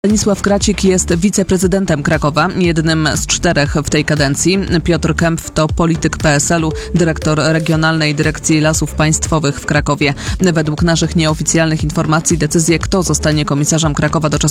Stanisław Kracik jest wiceprezydentem Krakowa, jednym z 4 w tej kadencji. Piotr Kempf to polityk PSL-u, dyrektor Regionalnej Dyrekcji Lasów Państwowych w Krakowie. Według naszych nieoficjalnych informacji decyzję, kto zostanie komisarzem Krakowa do czasu